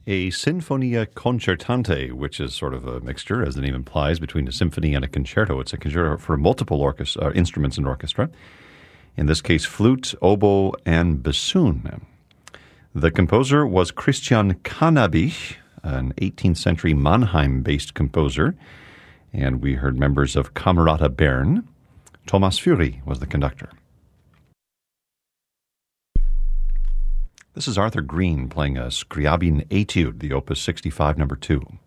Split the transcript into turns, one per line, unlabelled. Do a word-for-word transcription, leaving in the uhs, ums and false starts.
A Sinfonia Concertante, which is sort of a mixture, as the name implies, between a symphony and a concerto. It's a concerto for multiple orchestra, uh, instruments and orchestra. In this case, flute, oboe, and bassoon. The composer was Christian Cannabich, an eighteenth century Mannheim-based composer, and we heard members of Camerata Bern. Thomas Fury was the conductor. This is Arthur Green playing a Scriabin Etude, the Opus sixty-five, number two.